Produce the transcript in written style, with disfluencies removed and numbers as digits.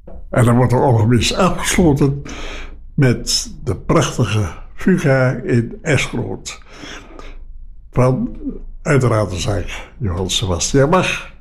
En dan wordt de orgelmis afgesloten met de prachtige Fuga in S-groot. Van uiteraard de zaak Johann Sebastian Bach.